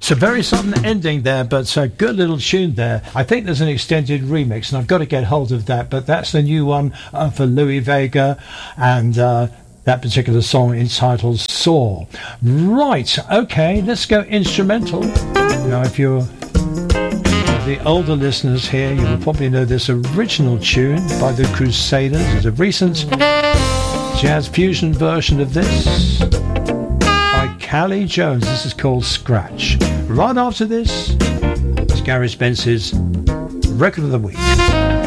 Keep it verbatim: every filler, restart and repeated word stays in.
It's a very sudden ending there, but a good little tune there. I think there's an extended remix, and I've got to get hold of that, but that's the new one uh, for Louis Vega, and uh, that particular song entitled Soar. Right, okay, let's go instrumental. Now, if you're the older listeners here, you will probably know this original tune by the Crusaders. It's a recent jazz fusion version of this by Callie Jones. This is called Scratch. Right after this, it's Gary Spence's Record of the Week.